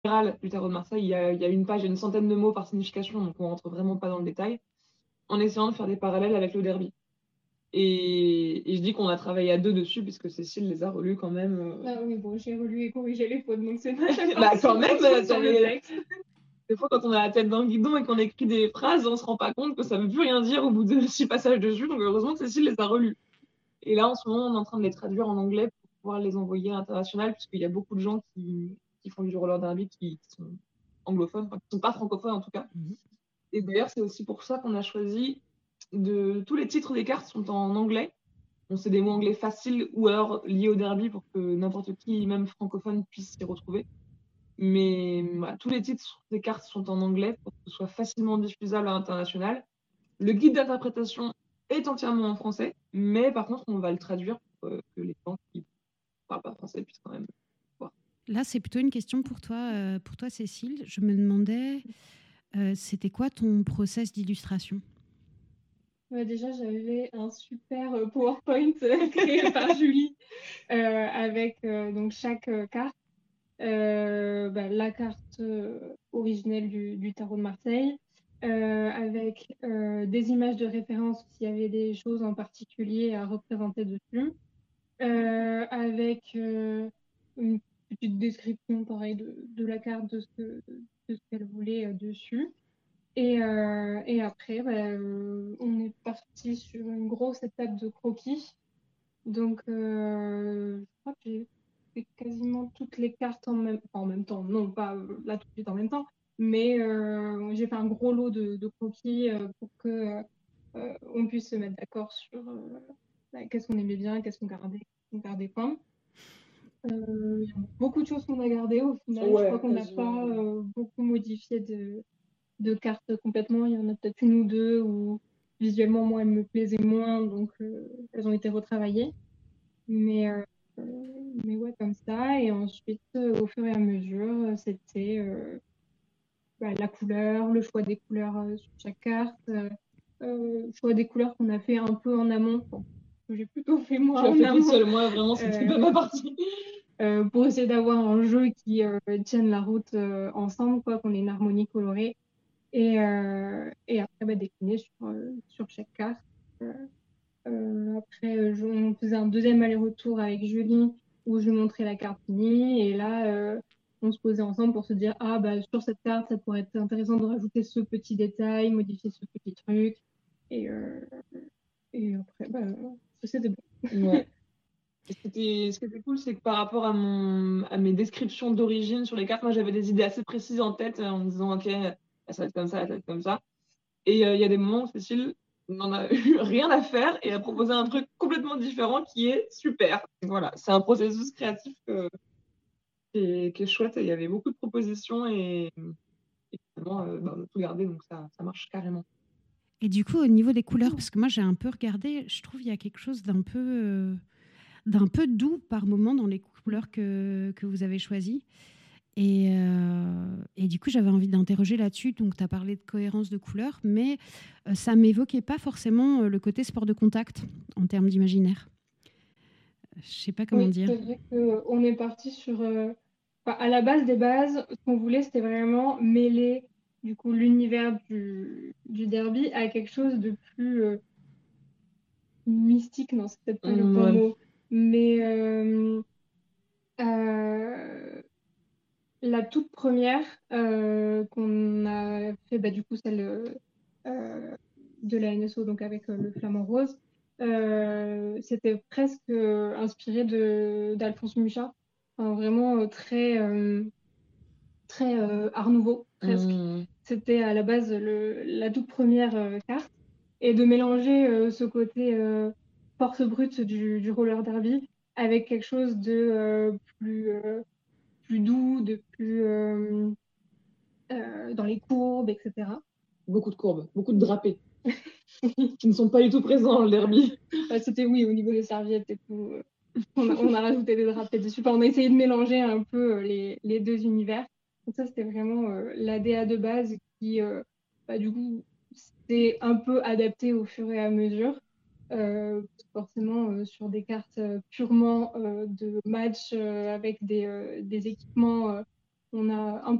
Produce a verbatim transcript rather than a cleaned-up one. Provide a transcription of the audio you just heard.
général du tarot de Marseille, il y a il y a une page, il y a une centaine de mots par signification, donc on rentre vraiment pas dans le détail, en essayant de faire des parallèles avec le derby. Et et je dis qu'on a travaillé à deux dessus puisque Cécile les a relus quand même, heu Ah oui, bon, j'ai relu et corrigé les fautes, donc c'est pas très bah, quand partie même, sur heu, sur le texte. des fois, quand on a la tête dans le guidon et qu'on écrit des phrases, on se rend pas compte que ça veut plus rien dire au bout de six passages dessus, donc heureusement que Cécile les a relus. Et là, en ce moment, on est en train de les traduire en anglais pour pouvoir les envoyer à l'international, puisqu'il y a beaucoup de gens qui qui font du roller derby qui qui sont anglophones, enfin qui sont pas francophones en tout cas. Mmh mh. Et d'ailleurs, c'est aussi pour ça qu'on a choisi de tous les titres des cartes sont en anglais. Bon, c'est des mots anglais faciles ou alors liés au derby pour que n'importe qui, même francophone, puisse s'y retrouver. Mais bah, tous les titres des cartes sont en anglais pour que ce soit facilement diffusable à l'international. Le guide d'interprétation est entièrement en français, mais par contre, on va le traduire pour euh, que les gens qui parlent pas français puissent quand même voir. Là, c'est plutôt une question pour toi, heu, pour toi, Cécile. Je me demandais, heu, c'était quoi ton process d'illustration? Ouais, déjà, j'avais un super, heu, PowerPoint, heu, créé par Julie, heu, avec, heu, donc chaque, heu, carte. Heu, bah, la carte, heu, originelle du du tarot de Marseille, heu, avec, heu, des images de référence s'il y avait des choses en particulier à représenter dessus. Heu, avec, heu, une petite description pareil de de la carte, de ce que de ce qu'elle voulait, heu, dessus. Et heu et après, bah, heu, on est parti sur une grosse étape de croquis. Donc heu, je crois que j'ai fait quasiment toutes les cartes en même en même temps, non pas, heu, là tout de suite en même temps, mais heu, j'ai fait un gros lot de de croquis, heu, pour que, heu heu, on puisse se mettre d'accord sur, heu, bah, qu'est-ce qu'on aimait bien, qu'est-ce qu'on gardait, qu'on gardait pas. Heu, il y a beaucoup de choses qu'on a gardées au final. Je crois Ouais, qu'on n'a pas, quasiment. heu, beaucoup modifié de de cartes complètement. Il y en a peut-être une ou deux où visuellement, moi, elles me plaisaient moins, donc heu, elles ont été retravaillées. Mais heu, mais ouais, comme ça. Et ensuite, heu, au fur et à mesure, heu, c'était, heu, bah, la couleur, le choix des couleurs, heu, sur chaque carte, heu heu, choix des couleurs qu'on a fait un peu en amont, enfin, que j'ai plutôt fait Tu moi l'as en fait toute amont, seule, moi vraiment c'était heu pas ma partie. heu, pour essayer d'avoir un jeu qui, heu, tienne la route, heu, ensemble quoi, qu'on ait une harmonie colorée. Et heu et après, bah, décliner sur, heu, sur chaque carte. Heu heu, après, heu, je on faisait un deuxième aller-retour avec Julie où je lui montrais la carte finie et là, heu, on se posait ensemble pour se dire: «Ah bah, sur cette carte, ça pourrait être intéressant de rajouter ce petit détail, modifier ce petit truc» et heu et après, bah, c'était bon. Ouais. Et ce qui était ce qui était cool, c'est que par rapport à mon à mes descriptions d'origine sur les cartes, moi j'avais des idées assez précises en tête, heu, en me disant: «OK, ça va être comme ça, ça va être comme ça». Et heu, il y a des moments où Cécile n'en a eu rien à faire et a proposé un truc complètement différent qui est super. Voilà, c'est un processus créatif que qui est qui est chouette et il y avait beaucoup de propositions et mmh et finalement, heu, bah, on a tout gardé donc ça ça marche carrément. Et du coup, au niveau des couleurs, parce que moi j'ai un peu regardé, je trouve il y a quelque chose d'un peu, heu, d'un peu doux par moment dans les couleurs que que vous avez choisies. Et heu et du coup, j'avais envie d'interroger là-dessus. Donc tu as parlé de cohérence de couleurs, mais heu, ça m'évoquait pas forcément, heu, le côté sport de contact en termes d'imaginaire. Je sais pas comment Oui, dire. c'est vrai qu'on est parti sur, heu, enfin, à la base des bases, ce qu'on voulait, c'était vraiment mêler, du coup, l'univers du du derby à quelque chose de plus, heu, mystique, non, c'est peut-être pas le Mmh, bon ouais. mot, mais hem, heu, la toute première re qu'on a fait, bah, du coup, celle, heu heu, de la N S O, donc avec, heu, le flamant rose, heu, c'était presque, heu, inspiré de d'Alphonse Mucha. Enfin, vraiment, heu, très, hem, très, heu, art nouveau, presque. Mmh. C'était à la base le la toute première re carte et de mélanger, heu, ce côté, heu, force brute du du roller derby avec quelque chose de, heu, plus, heu, plus doux, de plus, hem, heu, dans les courbes et cetera. Beaucoup de courbes, beaucoup de Mmh. drapés Oui. qui ne sont pas du tout présents dans le derby. Bah, c'était oui, au niveau des serviettes et tout, heu, on a on a rajouté des drapés dessus. Enfin, on a essayé de mélanger un peu, heu, les les deux univers. Donc ça, c'était vraiment, heu, l'A D A de base qui, heu, bah, du coup, s'est un peu adapté au fur et à mesure. Heu, forcément, heu, sur des cartes, heu, purement, heu, de match, heu, avec des, heu, des équipements, heu on a un